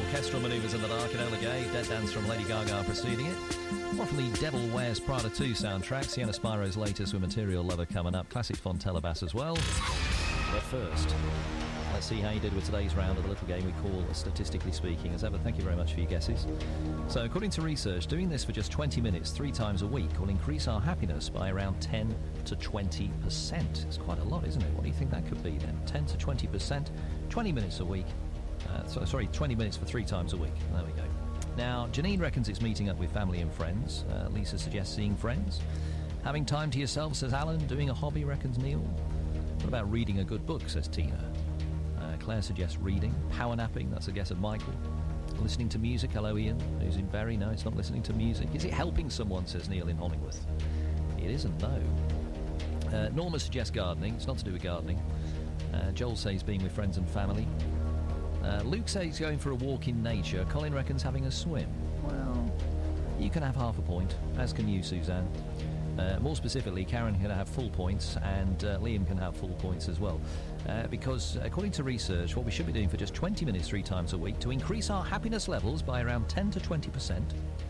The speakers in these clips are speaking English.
orchestral manoeuvres in the dark at Ella Gay. Dead Dance from Lady Gaga preceding it. More from the Devil Wears Prada 2 soundtrack. Sienna Spiro's latest with Material Lover coming up. Classic Fontella Bass as well. But first, let's see how you did with today's round of the little game we call Statistically Speaking. As ever, thank you very much for your guesses. So, according to research, doing this for just 20 minutes 3 times a week will increase our happiness by around 10 to 20%. It's quite a lot, isn't it? What do you think that could be then? 10 to 20%, 20 minutes a week. 20 minutes for 3 times a week. There we go. Now, Janine reckons it's meeting up with family and friends. Lisa suggests seeing friends. Having time to yourself, says Alan. Doing a hobby, reckons Neil. What about reading a good book, says Tina. Claire suggests reading. Power napping, that's a guess of Michael. Listening to music, hello Ian. Who's in Bury? No, it's not listening to music. Is it helping someone, says Neil in Hollingworth. It isn't, no. Norma suggests gardening. It's not to do with gardening. Joel says being with friends and family. Luke says going for a walk in nature. Colin reckons having a swim. Well, you can have half a point, as can you, Suzanne. More specifically, Karen can have full points, and Liam can have full points as well. Because, according to research, what we should be doing for just 20 minutes 3 times a week to increase our happiness levels by around 10 to 20%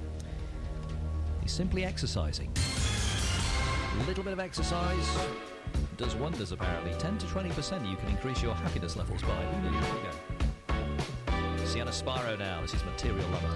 is simply exercising. A little bit of exercise does wonders, apparently. 10 to 20% you can increase your happiness levels by. There you go. Sienna Spiro now. This is Material Lover.